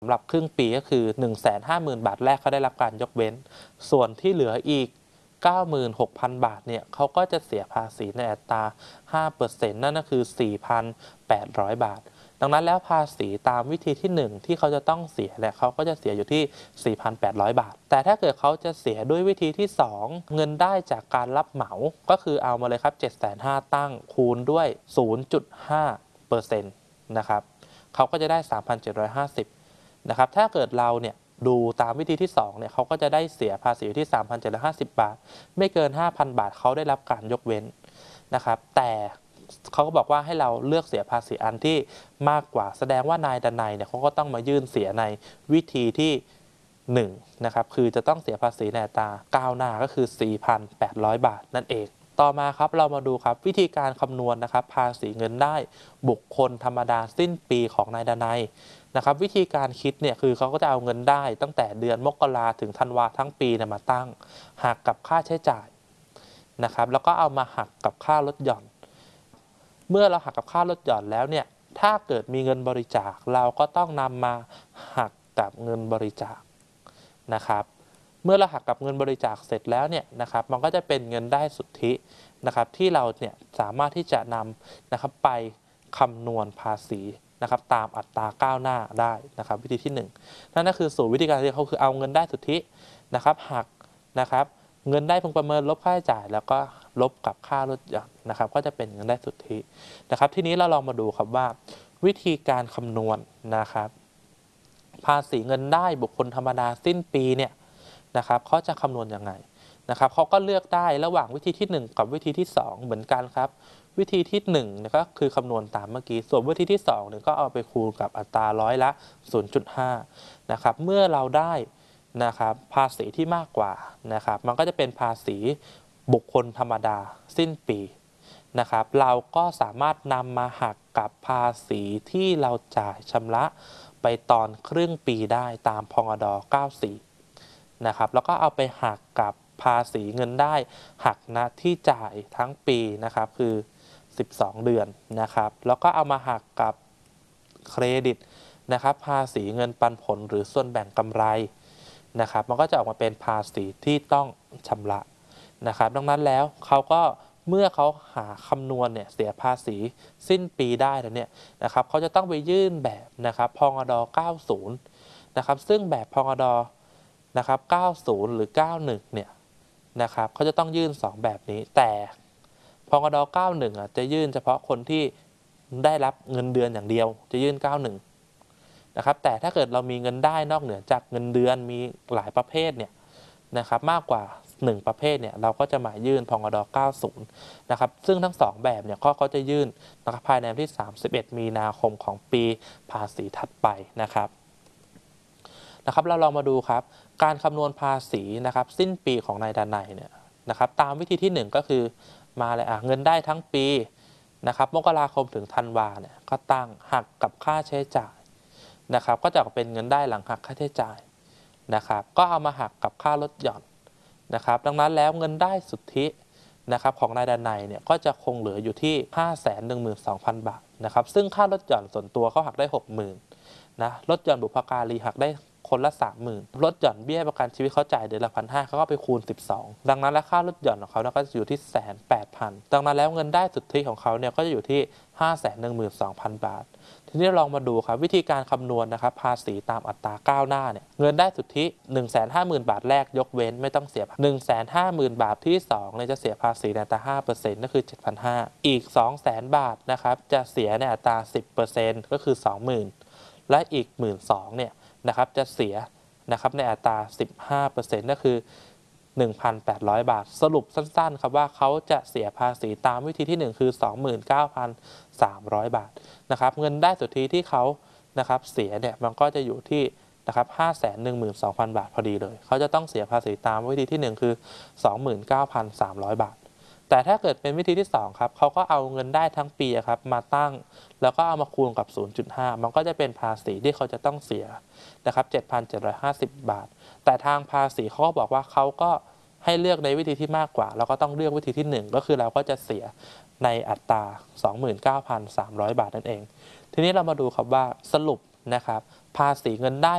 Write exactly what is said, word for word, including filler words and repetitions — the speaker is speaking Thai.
สำหรับครึ่งปีก็คือ หนึ่งแสนห้าหมื่น บาทแรกเขาได้รับการยกเว้นส่วนที่เหลืออีก เก้าหมื่นหกพัน บาทเนี่ยเขาก็จะเสียภาษีในอัตรา ห้าเปอร์เซ็นต์ นั่นก็คือ สี่พันแปดร้อย บาทดังนั้นแล้วภาษีตามวิธีที่หนึ่งที่เขาจะต้องเสียเนี่ยเขาก็จะเสียอยู่ที่ สี่พันแปดร้อย บาทแต่ถ้าเกิดเขาจะเสียด้วยวิธีที่สองเงินได้จากการรับเหมาก็คือเอามาเลยครับ เจ็ดแสนห้าหมื่น ตั้งคูณด้วย ศูนย์จุดห้าเปอร์เซ็นต์ นะครับเขาก็จะได้ สามพันเจ็ดร้อยห้าสิบ นะครับถ้าเกิดเราเนี่ยดูตามวิธีที่สองเนี่ยเขาก็จะได้เสียภาษีอยู่ที่ สามพันเจ็ดร้อยห้าสิบ บาทไม่เกิน ห้าพัน บาทเขาได้รับการยกเว้นนะครับแต่เขาก็บอกว่าให้เราเลือกเสียภาษีอันที่มากกว่าแสดงว่านายดนัยเนี่ยเขาก็ต้องมายื่นเสียในวิธีที่หนึ่งนะครับคือจะต้องเสียภาษีในอัตราก้าวหน้าก็คือ สี่พันแปดร้อย บาทนั่นเองต่อมาครับเรามาดูครับวิธีการคำนวณนะครับภาษีเงินได้บุคคลธรรมดาสิ้นปีของนายดนัยนะครับวิธีการคิดเนี่ยคือเขาก็จะเอาเงินได้ตั้งแต่เดือนมกราถึงธันวาทั้งปีเนี่ยมาตั้งหักกับค่าใช้จ่ายนะครับแล้วก็เอามาหักกับค่าลดหย่อนเมื่อเราหักกับค่าลดหย่อนแล้วเนี่ยถ้าเกิดมีเงินบริจาคเราก็ต้องนำมาหักกับเงินบริจาคนะครับเมื่อเราหักกับเงินบริจาคเสร็จแล้วเนี่ยนะครับมันก็จะเป็นเงินได้สุทธินะครับที่เราเนี่ยสามารถที่จะนำนะครับไปคำนวณภาษีนะครับตามอัตราก้าวหน้าได้นะครับวิธีที่หนึ่งนั่นก็คือสูตรวิธีการที่เขาคือเอาเงินได้สุทธินะครับหักนะครับเงินได้พึงประเมินลบค่าใช้จ่ายแล้วก็ลบกับค่าลดหย่อนนะครับก็จะเป็นเงินได้สุทธินะครับทีนี้เราลองมาดูครับว่าวิธีการคำนวณนะครับภาษีเงินได้บุคคลธรรมดาสิ้นปีเนี่ยนะครับเขาจะคำนวณยังไงนะครับเขาก็เลือกได้ระหว่างวิธีที่หนึ่งกับวิธีที่สองเหมือนกันครับวิธีที่หนึ่งก็คือคำนวณตามเมื่อกี้ส่วนวิธีที่สองเนี่ยก็เอาไปคูณกับอัตราร้อยละ ศูนย์จุดห้า นะครับเมื่อเราได้นะครับภาษีที่มากกว่านะครับมันก็จะเป็นภาษีบุคคลธรรมดาสิ้นปีนะครับเราก็สามารถนำมาหักกับภาษีที่เราจ่ายชำระไปตอนครึ่งปีได้ตามพงดเก้าสิบสี่นะครับแล้วก็เอาไปหักกับภาษีเงินได้หักนะที่จ่ายทั้งปีนะครับคือสิบสองเดือนนะครับแล้วก็เอามาหักกับเครดิตนะครับภาษีเงินปันผลหรือส่วนแบ่งกำไรนะครับมันก็จะออกมาเป็นภาษีที่ต้องชำระนะครับดังนั้นแล้วเขาก็เมื่อเขาหาคำนวณเนี่ยเสียภาษีสิ้นปีได้แล้วเนี่ยนะครับเขาจะต้องไปยื่นแบบนะครับพงดเก้าสิบนะครับซึ่งแบบพงดนะครับเก้าสิบหรือเก้าสิบเอ็ดเนี่ยนะครับเขาจะต้องยื่นสองแบบนี้แต่พงดเก้าสิบเอ็ดอ่ะจะยื่นเฉพาะคนที่ได้รับเงินเดือนอย่างเดียวจะยื่นเก้าสิบเอ็ดนะครับแต่ถ้าเกิดเรามีเงินได้นอกเหนือจากเงินเดือนมีหลายประเภทเนี่ยนะครับมากกว่าหนึ่งประเภทเนี่ยเราก็จะมายื่นพงดเก้าสิบนะครับซึ่งทั้งสองแบบเนี่ยก็เขาจะยื่นนะครับภายในวันที่สามสิบเอ็ดมีนาคมของปีภาษีถัดไปนะครับนะครับเราลองมาดูครับการคำนวณภาษีนะครับสิ้นปีของนายดนัยเนี่ยนะครับตามวิธีที่หนึ่งก็คือมาเลยอ่ะเงินได้ทั้งปีนะครับมกราคมถึงธันวาเนี่ยก็ตั้งหักกับค่าใช้จ่ายนะครับก็จะออกเป็นเงินได้หลังหักค่าใช้จ่ายนะครับก็เอามาหักกับค่าลดหย่อนนะครับดังนั้นแล้วเงินได้สุทธินะครับของนายดนัยเนี่ยก็จะคงเหลืออยู่ที่ ห้าแสนหนึ่งหมื่นสองพัน บาทนะครับซึ่งค่าลดหย่อนส่วนตัวเขาหักได้ หกหมื่น นะลดหย่อนบุพการีหักได้คนละ สามหมื่น ลดหย่อนเบี้ยประกันชีวิตเขาจ่ายเดือนละ หนึ่งพันห้าร้อย เขาก็ไปคูณสิบสองดังนั้นแล้วค่าลดหย่อนของเขาก็จะอยู่ที่ หนึ่งแสนแปดพัน ดังนั้นแล้วเงินได้สุทธิของเขาเนี่ยก็จะอยู่ที่ ห้าแสนหนึ่งหมื่นสองพัน บาททีนี้ลองมาดูครับวิธีการคำนวณนะครับภาษีตามอัตราก้าวหน้าเนี่ยเงินได้สุทธิ หนึ่งแสนห้าหมื่น บาทแรกยกเว้นไม่ต้องเสีย หนึ่งแสนห้าหมื่น บาทที่สองเนี่ยจะเสียภาษีในอัตรา ห้าเปอร์เซ็นต์ ก็คือ เจ็ดพันห้าร้อย อีก สองแสน บาทนะครับจะเสียในอัตรา สิบเปอร์เซ็นต์ ก็คือ สองหมื่น และอีก หนึ่งหมื่นสองพัน เนี่ยนะครับจะเสียนะครับในอัตรา สิบห้าเปอร์เซ็นต์ ก็คือ หนึ่งพันแปดร้อย บาทสรุปสั้นๆครับว่าเขาจะเสียภาษีตามวิธีที่หนึ่งคือ สองหมื่นเก้าพันสามร้อย บาทนะครับเงินได้สุทธิที่เขานะครับเสียเนี่ยมันก็จะอยู่ที่นะครับ ห้าแสนหนึ่งหมื่นสองพัน บาทพอดีเลยเขาจะต้องเสียภาษีตามวิธีที่หนึ่งคือ สองหมื่นเก้าพันสามร้อย บาทแต่ถ้าเกิดเป็นวิธีที่สองครับเขาก็เอาเงินได้ทั้งปีครับมาตั้งแล้วก็เอามาคูณกับ ศูนย์จุดห้า มันก็จะเป็นภาษีที่เขาจะต้องเสียนะครับ เจ็ดพันเจ็ดร้อยห้าสิบ บาทแต่ทางภาษีเขาก็บอกว่าเขาก็ให้เลือกในวิธีที่มากกว่าเราก็ต้องเลือกวิธีที่หนึ่งก็คือเราก็จะเสียในอัตรา สองหมื่นเก้าพันสามร้อย บาทนั่นเองทีนี้เรามาดูครับว่าสรุปนะครับภาษีเงินได้